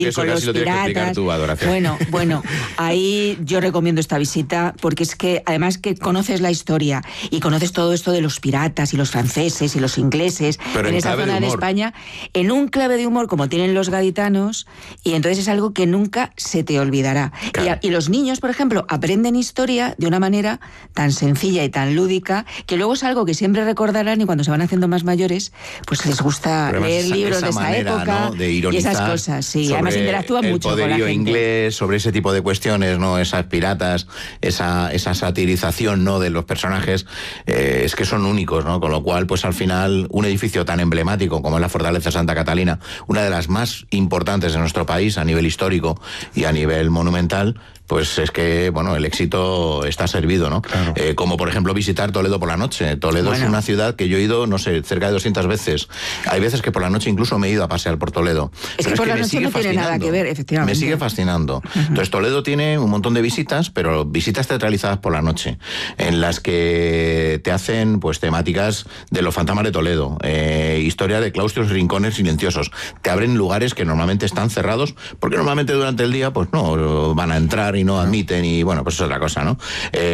Eso casi lo tienes que explicar tú, Adoración. Bueno, ahí yo recomiendo esta visita porque es que además que conoces la historia y conoces todo esto de los piratas y los franceses y los ingleses en esa zona de España, en un clave de humor como tienen los gaditanos, y entonces es algo que nunca se te olvidará. Claro. Y los niños, por ejemplo, aprenden historia de una manera tan sencilla y tan lúdica que luego es algo que siempre recordarán, y cuando se van haciendo más mayores, pues les gusta leer libros de esa época, ¿no? De ironizar, y esas cosas, sí. Además interactúan mucho con la gente. El poderío inglés, sobre ese tipo de cuestiones, ¿no? Esas piratas, esa satirización, ¿no? De los personajes, es que son únicos, ¿no? Con lo cual, pues al final, un edificio tan emblemático como es la Fortaleza de Santa Catalina, una de las más importantes de nuestro país a nivel histórico y a nivel monumental, pues es que, bueno, el éxito está servido, ¿no? Claro. Como, por ejemplo, visitar Toledo por la noche. Toledo es una ciudad que yo he ido, no sé, cerca de 200 veces. Hay veces que por la noche incluso me he ido a pasear por Toledo. Es que por la noche no tiene nada que ver, efectivamente. Me sigue fascinando. Entonces, Toledo tiene un montón de visitas, pero visitas teatralizadas por la noche, en las que te hacen, pues, temáticas de los fantasmas de Toledo, historia de claustros y rincones silenciosos. Te abren lugares que normalmente están cerrados, porque normalmente durante el día, pues, no van a entrar y no admiten, y bueno, pues es otra cosa, ¿no?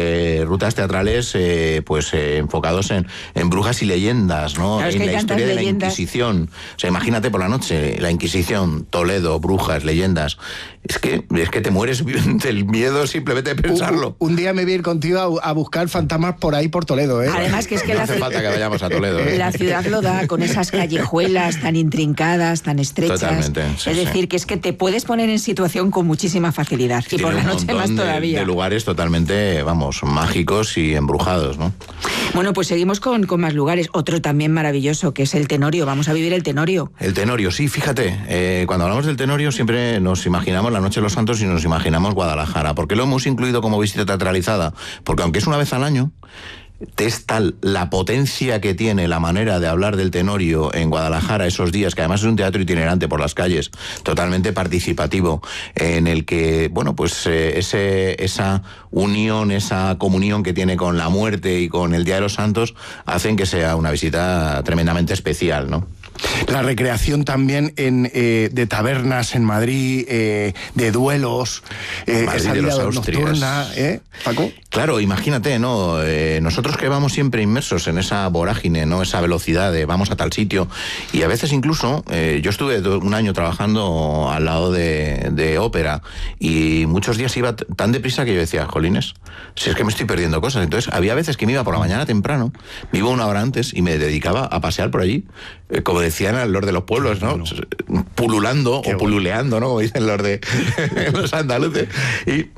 Rutas teatrales enfocados en brujas y leyendas, ¿no? Claro, en la historia de leyendas. La Inquisición. O sea, imagínate por la noche, la Inquisición, Toledo, brujas, leyendas. Es que te mueres del miedo simplemente de pensarlo. Un día me voy a ir contigo a buscar fantasmas por ahí por Toledo, ¿eh? Además que es que no hace falta que vayamos a Toledo, ¿eh? La ciudad lo da con esas callejuelas tan intrincadas, tan estrechas. Totalmente, sí, es decir, que es que te puedes poner en situación con muchísima facilidad. Y por la noche más todavía. De lugares totalmente, vamos, mágicos y embrujados, ¿no? Bueno, pues seguimos con más lugares. Otro también maravilloso, que es el Tenorio. Vamos a vivir el Tenorio. El Tenorio, sí, fíjate. Cuando hablamos del Tenorio siempre nos imaginamos la Noche de los Santos y nos imaginamos Guadalajara. ¿Por qué lo hemos incluido como visita teatralizada? Porque aunque es una vez al año, es tal la potencia que tiene la manera de hablar del Tenorio en Guadalajara esos días, que además es un teatro itinerante por las calles, totalmente participativo, en el que, bueno, pues esa unión, esa comunión que tiene con la muerte y con el Día de los Santos, hacen que sea una visita tremendamente especial, ¿no? La recreación también de tabernas en Madrid, de duelos, esa vida nocturna, Paco. Claro, imagínate, ¿no? Nosotros que vamos siempre inmersos en esa vorágine, ¿no? Esa velocidad de vamos a tal sitio, y a veces incluso, yo estuve un año trabajando al lado de ópera, y muchos días iba tan deprisa que yo decía, jolines, si es que me estoy perdiendo cosas. Entonces había veces que me iba por la mañana temprano, me iba una hora antes y me dedicaba a pasear por allí, como decían al Lord de los pueblos, ¿no? Pululando o pululeando, ¿no? Como dicen los andaluces. Y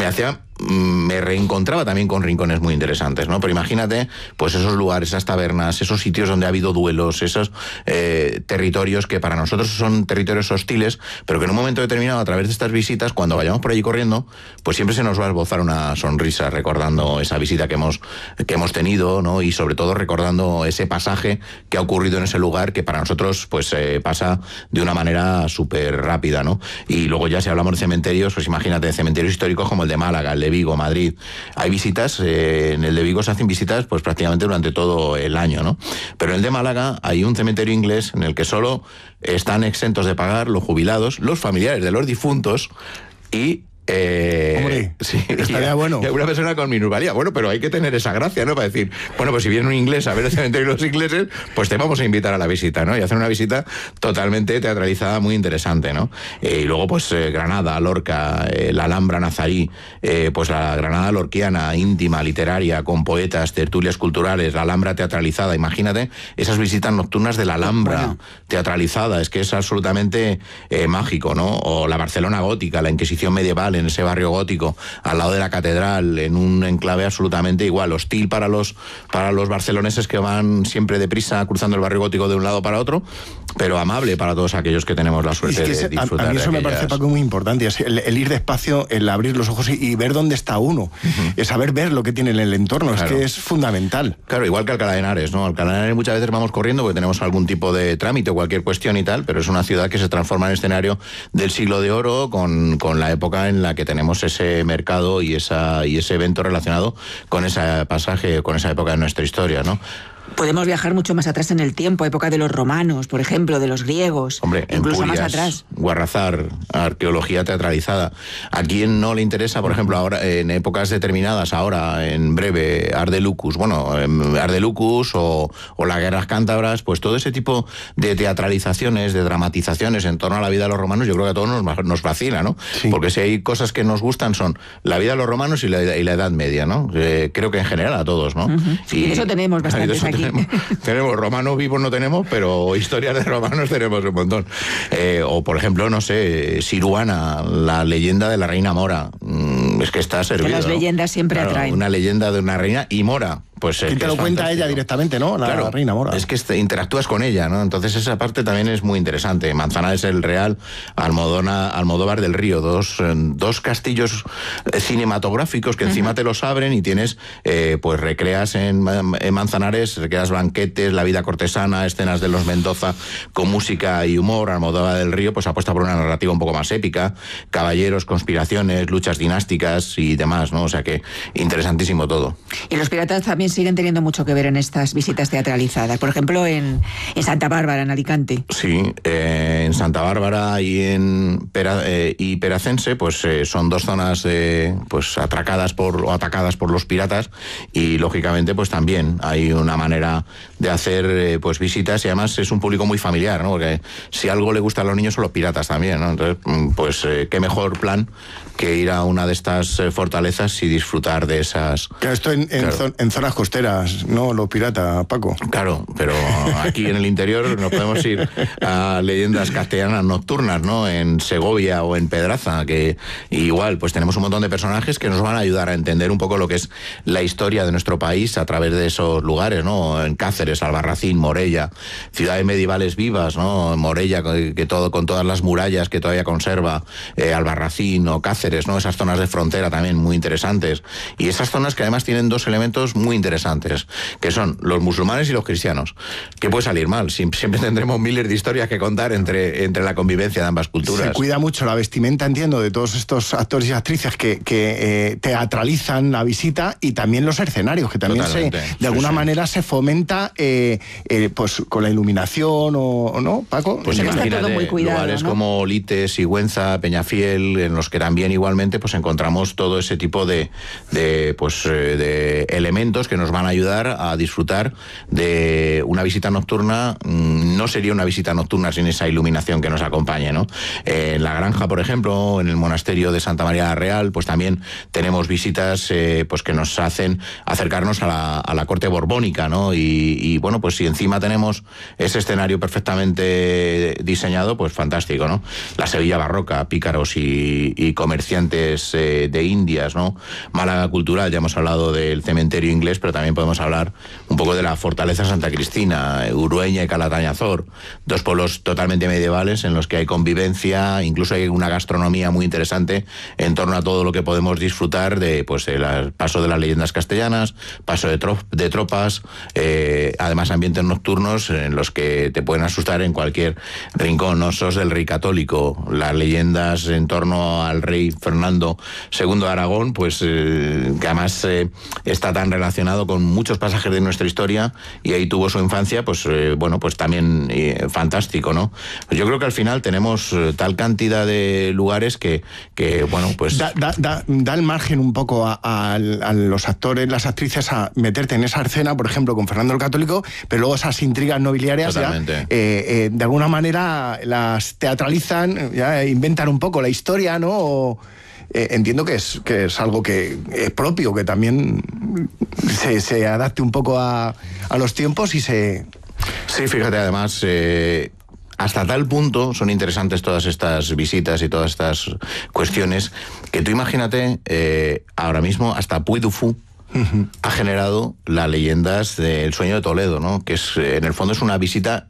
me reencontraba también con rincones muy interesantes, ¿no? Pero imagínate, pues esos lugares, esas tabernas, esos sitios donde ha habido duelos, esos territorios que para nosotros son territorios hostiles, pero que en un momento determinado, a través de estas visitas, cuando vayamos por allí corriendo, pues siempre se nos va a esbozar una sonrisa recordando esa visita que hemos tenido, ¿no? Y sobre todo recordando ese pasaje que ha ocurrido en ese lugar, que para nosotros pues pasa de una manera súper rápida, ¿no? Y luego ya si hablamos de cementerios, pues imagínate, cementerios históricos como el de Málaga, el de Vigo, Madrid. Hay visitas, en el de Vigo se hacen visitas pues prácticamente durante todo el año, ¿no? Pero en el de Málaga hay un cementerio inglés en el que solo están exentos de pagar los jubilados, los familiares de los difuntos y... Hombre, sí, estaría bueno. Y alguna persona con minusvalía. Bueno, pero hay que tener esa gracia, ¿no? Para decir, bueno, pues si viene un inglés a ver el cementerio de los ingleses, pues te vamos a invitar a la visita, ¿no? Y hacer una visita totalmente teatralizada, muy interesante, ¿no? Y luego, pues, Granada, Lorca, la Alhambra nazarí, pues la Granada lorquiana, íntima, literaria, con poetas, tertulias culturales, la Alhambra teatralizada. Imagínate esas visitas nocturnas de la Alhambra teatralizada. Es que es absolutamente mágico, ¿no? O la Barcelona gótica, la Inquisición medieval en ese barrio gótico, al lado de la catedral, en un enclave absolutamente igual, hostil para los barceloneses que van siempre deprisa cruzando el barrio gótico de un lado para otro, pero amable para todos aquellos que tenemos la suerte de disfrutar. A mí eso me parece, Paco, muy importante, es el ir despacio, el abrir los ojos y ver dónde está uno, es saber ver lo que tiene en el entorno, claro. Es que es fundamental. Claro, igual que Alcalá de Henares, ¿no? Alcalá de Henares muchas veces vamos corriendo porque tenemos algún tipo de trámite o cualquier cuestión y tal, pero es una ciudad que se transforma en escenario del siglo de oro con la época en la que tenemos ese mercado y ese evento relacionado con ese pasaje, con esa época de nuestra historia, ¿no? Podemos viajar mucho más atrás en el tiempo, época de los romanos, por ejemplo, de los griegos. Hombre, incluso Empúries, más atrás. Guarrazar, arqueología teatralizada. ¿A quién no le interesa, por ejemplo, ahora en épocas determinadas, ahora en breve, Ars de Lucus? Bueno, Ars de Lucus o las guerras cántabras, pues todo ese tipo de teatralizaciones, de dramatizaciones en torno a la vida de los romanos, yo creo que a todos nos fascina, ¿no? Sí. Porque si hay cosas que nos gustan son la vida de los romanos y la Edad Media, ¿no? Creo que en general a todos, ¿no? Y de eso tenemos bastantes aquí. Tenemos romanos vivos, no tenemos, pero historias de romanos tenemos un montón. O, por ejemplo, no sé, Siruana, la leyenda de la reina Mora. Es que está servido. Que las leyendas siempre atraen. Una leyenda de una reina y Mora. Pues y te lo cuenta ella directamente, ¿no? La reina Mora. Es que interactúas con ella, ¿no? Entonces esa parte también es muy interesante. Manzanares el Real, Almodóvar del Río, dos castillos cinematográficos que encima te los abren y tienes, pues recreas en Manzanares, recreas banquetes, la vida cortesana, escenas de los Mendoza con música y humor. Almodóvar del Río pues apuesta por una narrativa un poco más épica, caballeros, conspiraciones, luchas dinásticas y demás, ¿no? O sea que interesantísimo todo. Y los piratas también siguen teniendo mucho que ver en estas visitas teatralizadas. Por ejemplo, en Santa Bárbara, en Alicante. Sí, en Santa Bárbara y Peracense, pues son dos zonas pues atacadas por los piratas y lógicamente pues también hay una manera de hacer pues visitas y además es un público muy familiar, ¿no? Porque si algo le gusta a los niños son los piratas también, ¿no? Entonces, pues qué mejor plan que ir a una de estas fortalezas y disfrutar de esas... Esto en zonas costeras, ¿no? Los piratas, Paco. Claro, pero aquí en el interior nos podemos ir a leyendas castellanas nocturnas, ¿no? En Segovia o en Pedraza, que igual pues tenemos un montón de personajes que nos van a ayudar a entender un poco lo que es la historia de nuestro país a través de esos lugares, ¿no? En Cáceres, Albarracín, Morella, ciudades medievales vivas, ¿no? Morella, que todo con todas las murallas que todavía conserva, Albarracín o Cáceres, ¿no? Esas zonas de frontera también muy interesantes. Y esas zonas que además tienen dos elementos muy interesantes, que son los musulmanes y los cristianos. ¿Qué puede salir mal? Siempre tendremos miles de historias que contar entre la convivencia de ambas culturas. Se cuida mucho la vestimenta, entiendo, de todos estos actores y actrices que teatralizan la visita y también los escenarios, que también de alguna manera se fomenta pues con la iluminación o ¿no, Paco? Pues imagínate, todo muy cuidado, lugares, ¿no? Como Lite, Sigüenza, Peñafiel, en los que también igualmente pues encontramos todo ese tipo de elementos que nos van a ayudar a disfrutar de una visita nocturna. No sería una visita nocturna sin esa iluminación que nos acompañe, ¿no? En la Granja, por ejemplo, en el monasterio de Santa María la Real, pues también tenemos visitas pues que nos hacen acercarnos a la corte borbónica, ¿no? Y bueno, pues si encima tenemos ese escenario perfectamente diseñado, pues fantástico, ¿no? La Sevilla barroca, pícaros y comerciantes de Indias, ¿no? Málaga cultural, ya hemos hablado del cementerio inglés, pero también podemos hablar un poco de la fortaleza Santa Cristina, Urueña y Calatañazor, dos pueblos totalmente medievales en los que hay convivencia, incluso hay una gastronomía muy interesante en torno a todo lo que podemos disfrutar de pues el paso de las leyendas castellanas, paso de tropas, además ambientes nocturnos en los que te pueden asustar en cualquier rincón, ¿no? Sos del rey católico, las leyendas en torno al rey Fernando II de Aragón, pues que además está tan relacionado con muchos pasajes de nuestra historia y ahí tuvo su infancia, pues bueno, pues también fantástico, ¿no? Pues yo creo que al final tenemos tal cantidad de lugares que bueno, pues... Da el margen un poco a los actores, las actrices a meterte en esa escena, por ejemplo, con Fernando el Católico, pero luego esas intrigas nobiliarias ya, de alguna manera las teatralizan, ya inventan un poco la historia, ¿no? Entiendo que es algo que es propio, que también se adapte un poco a los tiempos y se... Sí, fíjate, además... hasta tal punto son interesantes todas estas visitas y todas estas cuestiones que tú imagínate, ahora mismo hasta Puy du Fou ha generado las leyendas del sueño de Toledo, ¿no? Que es, en el fondo es una visita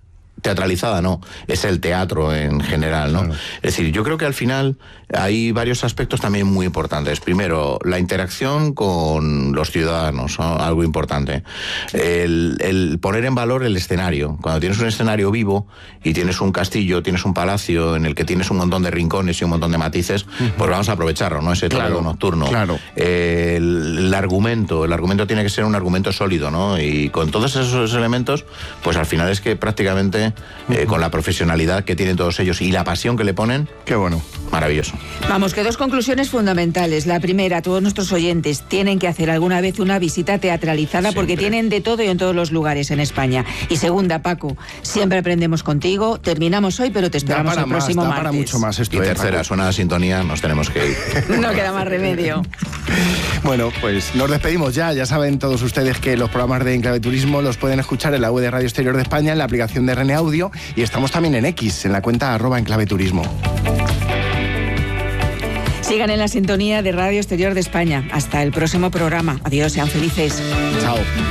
teatralizada no, es el teatro en general, ¿no? Claro. Es decir, yo creo que al final hay varios aspectos también muy importantes. Primero, la interacción con los ciudadanos, ¿no? Algo importante. El poner en valor el escenario. Cuando tienes un escenario vivo y tienes un castillo, tienes un palacio en el que tienes un montón de rincones y un montón de matices, pues vamos a aprovecharlo, ¿no? Ese teatro nocturno. Claro. El argumento tiene que ser un argumento sólido, ¿no? Y con todos esos elementos, pues al final es que prácticamente con la profesionalidad que tienen todos ellos y la pasión que le ponen, qué bueno, maravilloso. Vamos, que 2 conclusiones fundamentales. La primera, todos nuestros oyentes tienen que hacer alguna vez una visita teatralizada siempre, porque tienen de todo y en todos los lugares en España. Y segunda, Paco, siempre aprendemos contigo. Terminamos hoy, pero te esperamos el próximo martes. Para mucho más esto, y tercera, Paco, suena la sintonía, nos tenemos que ir. No queda más remedio. Bueno, pues nos despedimos ya. Ya saben todos ustedes que los programas de Enclave Turismo los pueden escuchar en la web de Radio Exterior de España, en la aplicación de RN Audio, y estamos también en X, en la cuenta @enclaveturismo. Sigan en la sintonía de Radio Exterior de España. Hasta el próximo programa. Adiós, sean felices. Chao.